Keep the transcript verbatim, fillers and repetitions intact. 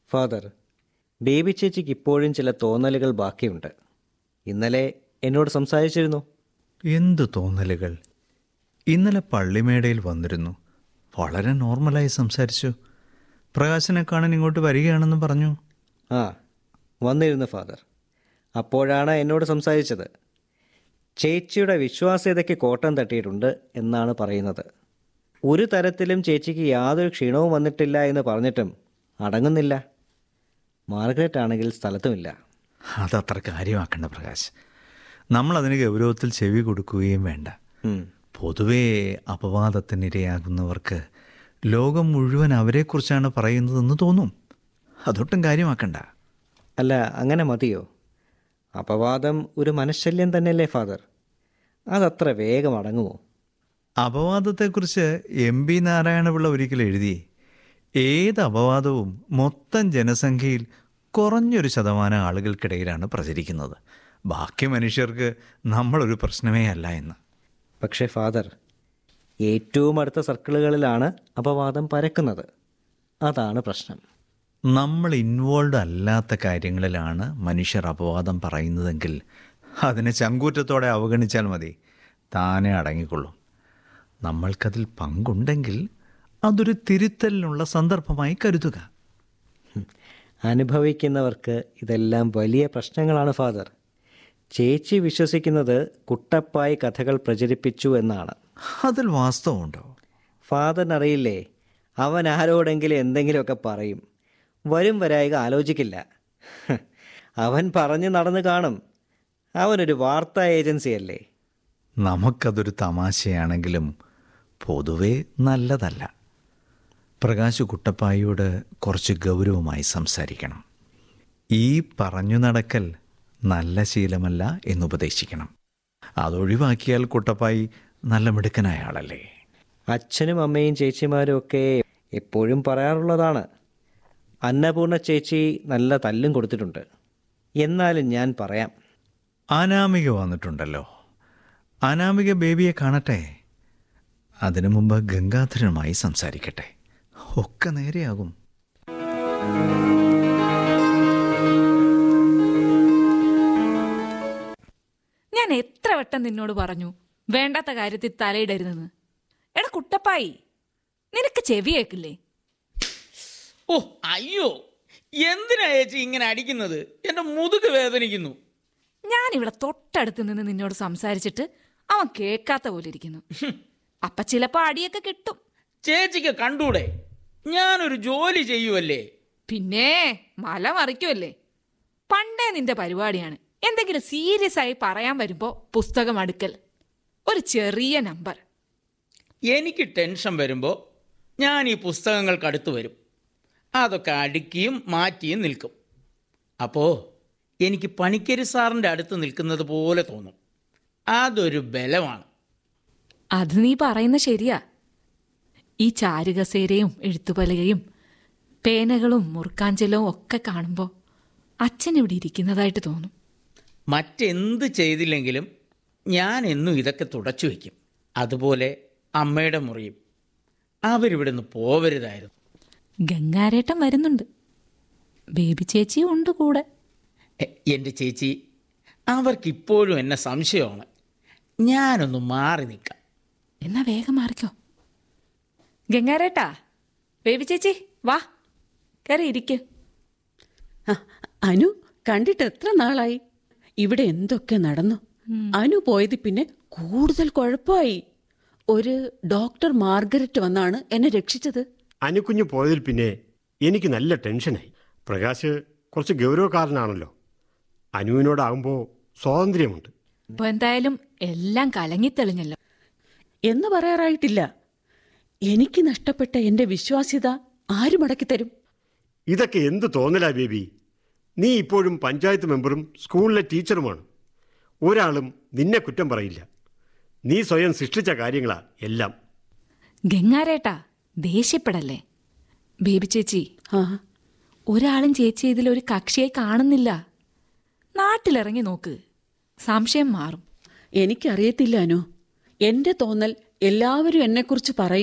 Father, baby ചേച്ചിക്ക് ഇപ്പോഴും ചില തോന്നലുകൾ ബാക്കിയുണ്ട്. ഇന്നലെ എന്നോട് സംസാരിച്ചിരുന്നു. എന്ത് തോന്നലുകൾ? ഇന്നലെ പള്ളിമേടയിൽ വന്നിരുന്നു. വളരെ നോർമലായി സംസാരിച്ചു. പ്രകാശനെ കാണാൻ ഇങ്ങോട്ട് വരികയാണെന്ന് പറഞ്ഞു. ആ, വന്നിരുന്നു ഫാദർ. അപ്പോഴാണ് എന്നോട് സംസാരിച്ചത്. ചേച്ചിയുടെ വിശ്വാസ്യതയ്ക്ക് കോട്ടം തട്ടിയിട്ടുണ്ട് എന്നാണ് പറയുന്നത്. ഒരു തരത്തിലും ചേച്ചിക്ക് യാതൊരു ക്ഷീണവും വന്നിട്ടില്ല എന്ന് പറഞ്ഞിട്ടും അടങ്ങുന്നില്ല. മാർഗരറ്റ് ആണെങ്കിൽ സ്ഥലത്തുമില്ല. അതത്ര കാര്യമാക്കണ്ട പ്രകാശ്. നമ്മളതിന് ഗൗരവത്തിൽ ചെവി കൊടുക്കുകയും വേണ്ട. പൊതുവേ അപവാദത്തിനിരയാകുന്നവർക്ക് ലോകം മുഴുവൻ അവരെക്കുറിച്ചാണ് പറയുന്നതെന്ന് തോന്നും. അതൊട്ടും കാര്യമാക്കണ്ട. അല്ല, അങ്ങനെ മതിയോ? അപവാദം ഒരു മനഃശല്യം തന്നെയല്ലേ ഫാദർ? അതത്ര വേഗം അടങ്ങുമോ? അപവാദത്തെക്കുറിച്ച് എം പി നാരായണപിള്ള ഒരിക്കൽ എഴുതി, ഏത് അപവാദവും മൊത്തം ജനസംഖ്യയിൽ കുറഞ്ഞൊരു ശതമാനം ആളുകൾക്കിടയിലാണ് പ്രചരിക്കുന്നത്. ബാക്കി മനുഷ്യർക്ക് നമ്മളൊരു പ്രശ്നമേ അല്ല എന്ന്. പക്ഷേ ഫാദർ, ഏറ്റവും അടുത്ത സർക്കിളുകളിലാണ് അപവാദം പരക്കുന്നത്. അതാണ് പ്രശ്നം. നമ്മൾ ഇൻവോൾവ് അല്ലാത്ത കാര്യങ്ങളിലാണ് മനുഷ്യർ അപവാദം പറയുന്നതെങ്കിൽ അതിനെ ചങ്കൂറ്റത്തോടെ അവഗണിച്ചാൽ മതി, താനെ അടങ്ങിക്കൊള്ളും. നമ്മൾക്കതിൽ പങ്കുണ്ടെങ്കിൽ അതൊരു തിരുത്തലിനുള്ള സന്ദർഭമായി കരുതുക. അനുഭവിക്കുന്നവർക്ക് ഇതെല്ലാം വലിയ പ്രശ്നങ്ങളാണ് ഫാദർ. ചേച്ചി വിശ്വസിക്കുന്നത് കുട്ടപ്പായി കഥകൾ പ്രചരിപ്പിച്ചു എന്നാണ്. അതിൽ വാസ്തവമുണ്ടോ? ഫാദറിനറിയില്ലേ, അവൻ ആരോടെങ്കിലും എന്തെങ്കിലുമൊക്കെ പറയും. വരും വരായിക ആലോചിക്കില്ല. അവൻ പറഞ്ഞു നടന്നു കാണും. അവനൊരു വാർത്താ ഏജൻസിയല്ലേ. നമുക്കതൊരു തമാശയാണെങ്കിലും പൊതുവെ നല്ലതല്ല. പ്രകാശ് കുട്ടപ്പായിയോട് കുറച്ച് ഗൗരവമായി സംസാരിക്കണം. ഈ പറഞ്ഞു നടക്കൽ നല്ല ശീലമല്ല എന്നുപദേശിക്കണം. അതൊഴിവാക്കിയാൽ കുട്ടപ്പായി നല്ല മിടുക്കനായ ആളല്ലേ. അച്ഛനും അമ്മയും ചേച്ചിമാരും ഒക്കെ എപ്പോഴും പറയാറുള്ളതാണ്. അന്നപൂർണ ചേച്ചി നല്ല തല്ലും കൊടുത്തിട്ടുണ്ട്. എന്നാലും ഞാൻ പറയാം. അനാമിക വന്നിട്ടുണ്ടല്ലോ. അനാമിക ബേബിയെ കാണട്ടെ. അതിനു മുമ്പ് ഗംഗാധരനുമായി സംസാരിക്കട്ടെ. ഒക്കെ നേരെയാകും. ഞാൻ എത്ര വട്ടം നിന്നോട് പറഞ്ഞു വേണ്ടാത്ത കാര്യത്തിൽ തലയിടരുതെന്ന്. എടാ കുട്ടപ്പായി, നിനക്ക് ചെവി കേക്കില്ലേ? ഓ അയ്യോ, എന്തിനാ ചേച്ചി ഇങ്ങനെ അടിക്കുന്നത്? എന്റെ മുതുക് വേദനിക്കുന്നു. ഞാനിവിടെ തൊട്ടടുത്ത് നിന്ന് നിന്നോട് സംസാരിച്ചിട്ട് അവൻ കേൾക്കാത്ത പോലെ ഇരിക്കുന്നു. അപ്പൊ ചിലപ്പോ അടിയൊക്കെ കിട്ടും. ചേച്ചിക്ക് കണ്ടൂടെ, ഞാനൊരു ജോലി ചെയ്യുവല്ലേ. പിന്നെ മല മറിക്കുമല്ലേ. പണ്ടേ നിന്റെ പരിപാടിയാണ് എന്തെങ്കിലും സീരിയസ് ആയി പറയാൻ വരുമ്പോ പുസ്തകം അടുക്കൽ, ഒരു ചെറിയ നമ്പർ. എനിക്ക് ടെൻഷൻ വരുമ്പോൾ ഞാൻ ഈ പുസ്തകങ്ങൾക്കടുത്ത് വരും. അതൊക്കെ അടുക്കിയും മാറ്റിയും നിൽക്കും. അപ്പോൾ എനിക്ക് പണിക്കരി സാറിൻ്റെ അടുത്ത് നിൽക്കുന്നത് പോലെ തോന്നും. അതൊരു ബലമാണ്. അത് നീ പറയുന്ന ശരിയാ. ഈ ചാരുകസേരയും എഴുത്തുപലകയും പേനകളും മുറുക്കാഞ്ചലും ഒക്കെ കാണുമ്പോൾ അച്ഛൻ ഇവിടെ ഇരിക്കുന്നതായിട്ട് തോന്നും. മറ്റെന്ത് ചെയ്തില്ലെങ്കിലും ഞാൻ എന്നും ഇതൊക്കെ തുടച്ചു വയ്ക്കും. അതുപോലെ അമ്മയുടെ മുറിയും. അവരിവിടെ നിന്ന് പോവരുതായിരുന്നു. ഗംഗാരേട്ടൻ വരുന്നുണ്ട്. ബേബി ചേച്ചി ഉണ്ട് കൂടെ. എൻ്റെ ചേച്ചി, അവർക്കിപ്പോഴും എന്നെ സംശയമാണ്. ഞാനൊന്ന് മാറി നിൽക്കാം. എന്നാ വേഗം മാറിക്കോ. ഗംഗാരേട്ടാ, ബേബി ചേച്ചി വാ, കയറി ഇരിക്ക്. അനു കണ്ടിട്ട് എത്ര നാളായി? ഇവിടെ എന്തൊക്കെ നടന്നു. അനു പോയത് പിന്നെ കൂടുതൽ കുഴപ്പമായി. ഒരു ഡോക്ടർ മാർഗരറ്റ് വന്നാണ് എന്നെ രക്ഷിച്ചത്. അനുക്കുഞ്ഞ് പോയതിൽ പിന്നെ എനിക്ക് നല്ല ടെൻഷനായി. പ്രകാശ് കുറച്ച് ഗൗരവക്കാരനാണല്ലോ. അനുവിനോടാകുമ്പോൾ സ്വാതന്ത്ര്യമുണ്ട്. ഇപ്പൊ എന്തായാലും എല്ലാം കലങ്ങിത്തെളിഞ്ഞല്ലോ. എന്ന് പറയാറായിട്ടില്ല. എനിക്ക് നഷ്ടപ്പെട്ട എന്റെ വിശ്വാസ്യത ആര് മടക്കിത്തരും? ഇതൊക്കെ എന്ത് തോന്നലാ ബേബി? നീ ഇപ്പോഴും പഞ്ചായത്ത് മെമ്പറും സ്കൂളിലെ ടീച്ചറുമാണ്. ഒരാളും നിന്നെ കുറ്റം പറയില്ല. നീ സ്വയം സൃഷ്ടിച്ച കാര്യങ്ങളാ എല്ലാം. ഗംഗാരേട്ടാ, ദേഷ്യപ്പെടല്ലേ. ബേബി ചേച്ചി, ആ ഒരാളും ചേച്ചി ഇതിലൊരു കക്ഷിയായി കാണുന്നില്ല. നാട്ടിലിറങ്ങി നോക്ക്, സംശയം മാറും. എനിക്കറിയത്തില്ല അനു. എന്റെ തോന്നൽ എല്ലാവരും എന്നെക്കുറിച്ച് പറയും.